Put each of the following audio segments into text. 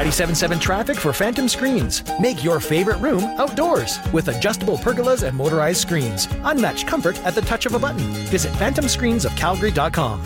97.7 traffic for Phantom Screens. Make your favorite room outdoors with adjustable pergolas and motorized screens. Unmatched comfort at the touch of a button. Visit phantomscreensofcalgary.com.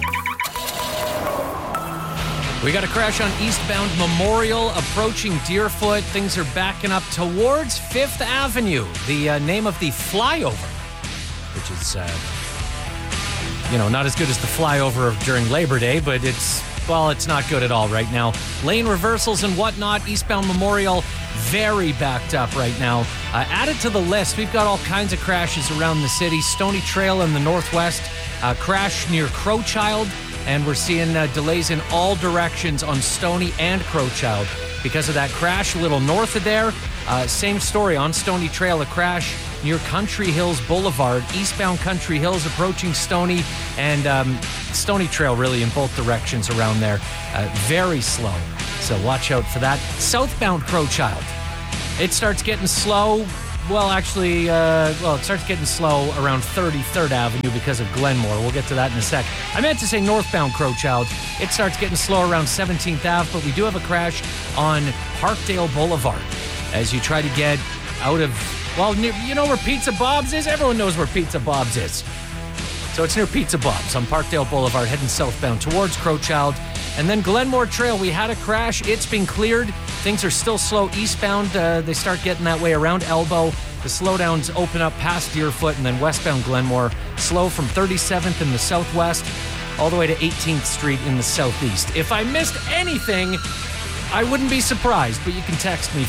We got a crash on eastbound Memorial approaching Deerfoot. Things are backing up towards 5th Avenue, the name of the flyover, which is, not as good as the flyover during Labor Day, but it's not good at all right now. Lane reversals and whatnot, eastbound Memorial, very backed up right now. Added to the list, we've got all kinds of crashes around the city. Stony Trail in the northwest, crash near Crowchild. And we're seeing delays in all directions on Stony and Crowchild because of that crash a little north of there. Same story on Stony Trail, a crash near Country Hills Boulevard, eastbound Country Hills approaching Stony, and Stony Trail really in both directions around there. Very slow, so watch out for that. Southbound Crowchild, it starts getting slow. It starts getting slow around 33rd Avenue because of Glenmore. We'll get to that in a sec. I meant to say northbound Crowchild. It starts getting slow around 17th Ave, but we do have a crash on Parkdale Boulevard as you try to get out of, you know where Pizza Bob's is? Everyone knows where Pizza Bob's is. So it's near Pizza Bob's on Parkdale Boulevard, heading southbound towards Crowchild. And then Glenmore Trail, we had a crash. It's been cleared. Things are still slow eastbound. They start getting that way around Elbow. The slowdowns open up past Deerfoot, and then westbound Glenmore, slow from 37th in the southwest all the way to 18th Street in the southeast. If I missed anything, I wouldn't be surprised, but you can text me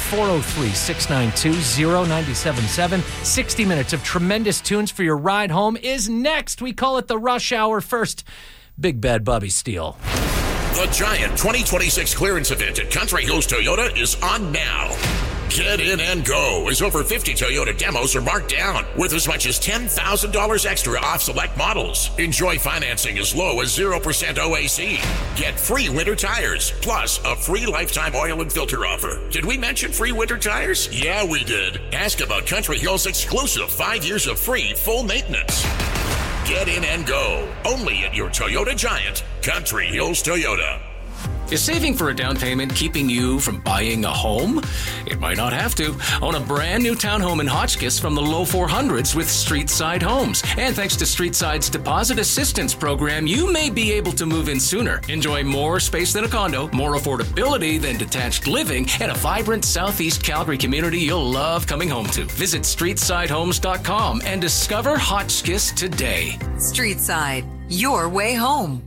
403-692-0977. 60 minutes of tremendous tunes for your ride home is next. We call it the Rush Hour. First, Big Bad Bobby Steele. The Giant 2026 clearance event at Country Hills Toyota is on now. Get in and go as over 50 Toyota demos are marked down with as much as $10,000 extra off select models. Enjoy financing as low as 0% OAC. Get free winter tires, plus a free lifetime oil and filter offer. Did we mention free winter tires? Yeah, we did. Ask about Country Hills' exclusive 5 years of free full maintenance. Get in and go. Only at your Toyota Giant, Country Hills Toyota. Is saving for a down payment keeping you from buying a home? It might not have to. Own a brand new townhome in Hotchkiss from the low 400s with Streetside Homes. And thanks to Streetside's deposit assistance program, you may be able to move in sooner. Enjoy more space than a condo, more affordability than detached living, and a vibrant Southeast Calgary community you'll love coming home to. Visit StreetsideHomes.com and discover Hotchkiss today. Streetside, your way home.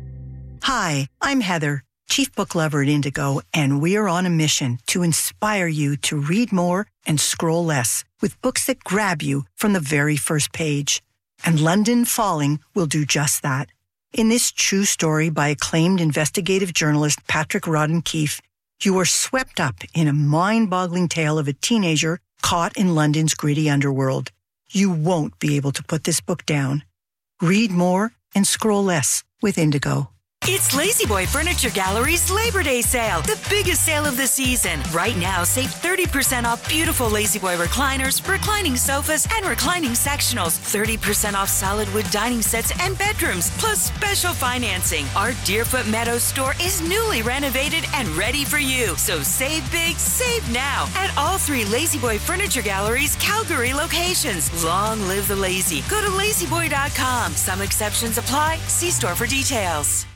Hi, I'm Heather, Chief Book Lover at Indigo, and we're on a mission to inspire you to read more and scroll less with books that grab you from the very first page. And London Falling will do just that. In this true story by acclaimed investigative journalist Patrick Rodden Keefe, you are swept up in a mind-boggling tale of a teenager caught in London's gritty underworld. You won't be able to put this book down. Read more and scroll less with Indigo. It's La-Z-Boy Furniture Gallery's Labor Day sale, the biggest sale of the season. Right now, save 30% off beautiful La-Z-Boy recliners, reclining sofas, and reclining sectionals. 30% off solid wood dining sets and bedrooms, plus special financing. Our Deerfoot Meadows store is newly renovated and ready for you. So save big, save now at all 3 La-Z-Boy Furniture Gallery's Calgary locations. Long live the lazy. Go to lazyboy.com. Some exceptions apply. See store for details.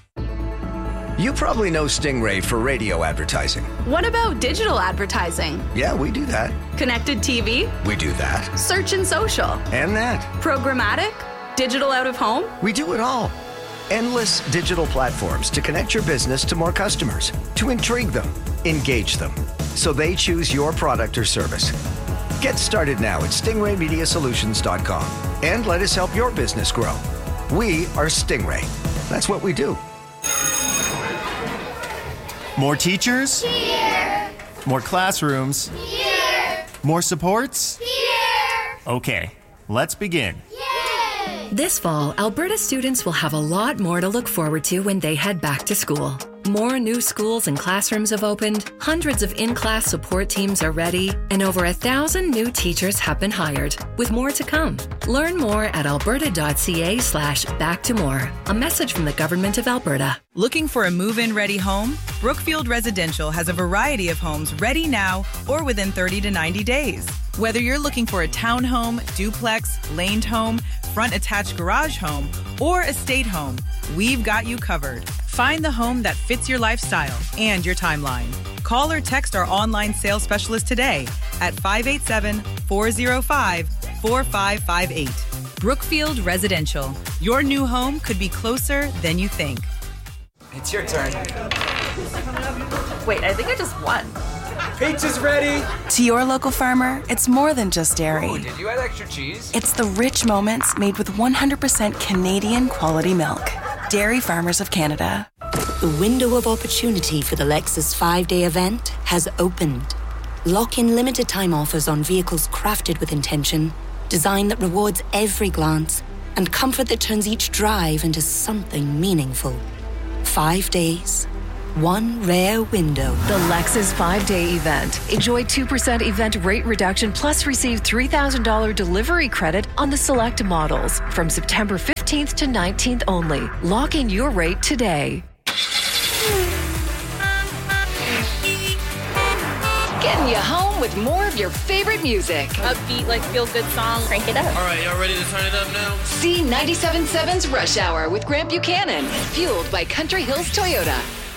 You probably know Stingray for radio advertising. What about digital advertising? Yeah, we do that. Connected TV? We do that. Search and social? And that. Programmatic? Digital out of home? We do it all. Endless digital platforms to connect your business to more customers, to intrigue them, engage them, so they choose your product or service. Get started now at stingraymediasolutions.com and let us help your business grow. We are Stingray. That's what we do. More teachers? Here! More classrooms? Here! More supports? Here! Okay, let's begin. Yay! This fall, Alberta students will have a lot more to look forward to when they head back to school. More new schools and classrooms have opened, hundreds of in-class support teams are ready, and over 1,000 new teachers have been hired, with more to come. Learn more at alberta.ca/back-to-more. A message from the Government of Alberta. Looking for a move-in ready home? Brookfield Residential has a variety of homes ready now or within 30 to 90 days. Whether you're looking for a townhome, duplex, laned home, front attached garage home, or estate home, we've got you covered. Find the home that fits your lifestyle and your timeline. Call or text our online sales specialist today at 587-405-4558. Brookfield Residential. Your new home could be closer than you think. It's your turn. Wait, I think I just won. Pizza's ready. To your local farmer, it's more than just dairy. Oh, did you add extra cheese? It's the rich moments made with 100% Canadian quality milk. Dairy Farmers of Canada. The window of opportunity for the Lexus 5-day event has opened. Lock in limited time offers on vehicles crafted with intention, design that rewards every glance, and comfort that turns each drive into something meaningful. 5 days. One rare window. The Lexus 5-day event. Enjoy 2% event rate reduction plus receive $3,000 delivery credit on the select models from September 15th to 19th only. Lock in your rate today. Getting you home with more of your favorite music. Upbeat, like feel-good song. Crank it up. All right, y'all ready to turn it up now? C97.7's Rush Hour with Grant Buchanan. Fueled by Country Hills Toyota.